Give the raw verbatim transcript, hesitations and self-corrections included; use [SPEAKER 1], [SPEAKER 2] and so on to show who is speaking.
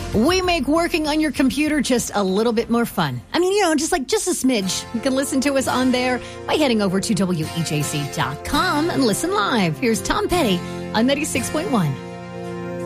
[SPEAKER 1] We make working on your computer just a little bit more fun. I mean, you know, just like just a smidge. You can listen to us on there by heading over to W E J C dot com and listen live. Here's Tom Petty on ninety-six point one.